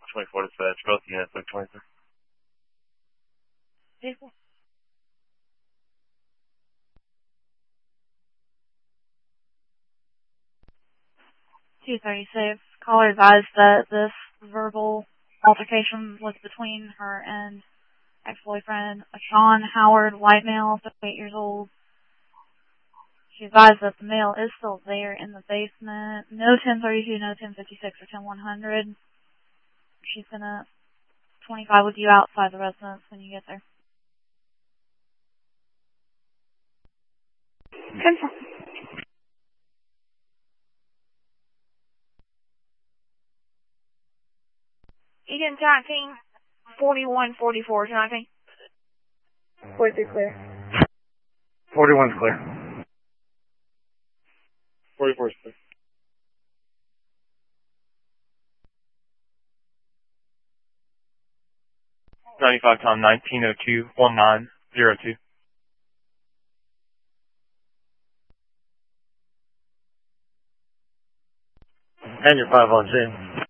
24 dispatch, both units look 23. Vehicle. 236. Caller advised that this verbal altercation was between her and ex-boyfriend, Sean Howard, white male, 38 years old. She advised that the male is still there in the basement. No 1032, no 1056, or 10100. She's gonna 25 with you outside the residence when you get there. 10-4. Egan Johnson, 4144, Johnson. 43 clear. 41's clear. 44 is clear. 95 Tom 1902 1902. And your 5 on scene.